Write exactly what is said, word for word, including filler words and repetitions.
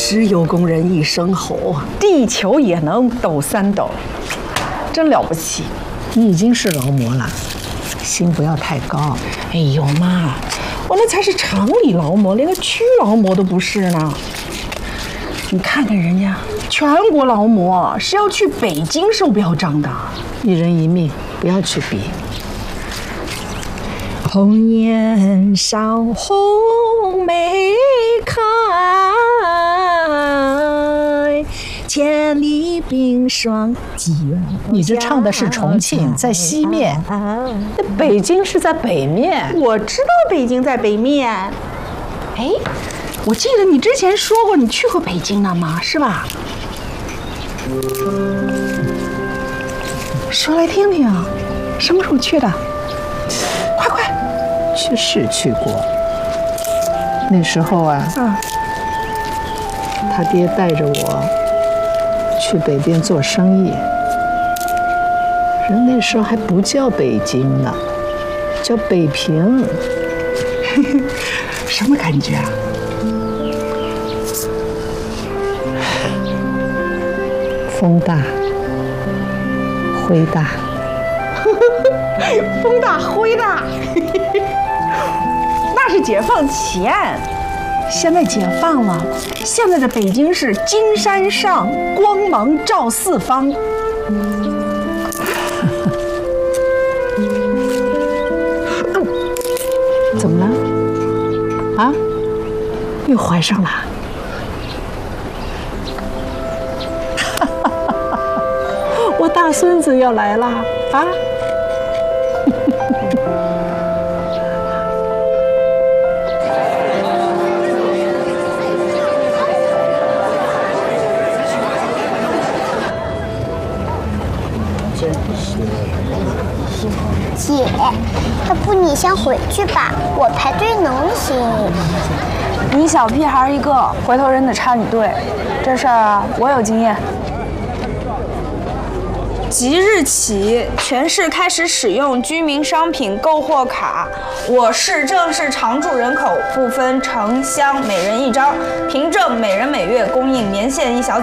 只有工人一声吼，地球也能抖三抖，真了不起。 你已经是劳模了，心不要太高。 哎呦妈，我那才是厂里劳模，连个区劳模都不是呢。你看看人家全国劳模是要去北京收标章的， 一人一命，不要去比。 红颜少，红梅开，千里冰霜几远。 你这唱的是重庆，在西面，北京是在北面。 我知道北京在北面。哎，我记得你之前说过你去过北京了吗？是吧？说来听听，什么时候去的？快快！ 去是去过，那时候啊， 啊， 他爹带着我去北边做生意，人那时候还不叫北京呢，叫北平。 什么感觉啊？ 风大，灰大。 风大灰大，那是解放前，现在解放了。现在的北京是金山上，光芒照四方。 怎么了？啊？又怀上了？我大孙子要来了啊！ 姐，要不你先回去吧，我排队能行。 你小屁孩一个，回头人得插你队，这事儿啊，我有经验。即日起，全市开始使用居民商品购货卡。我市正式常住人口不分城乡，每人一张，凭证每人每月供应棉线一小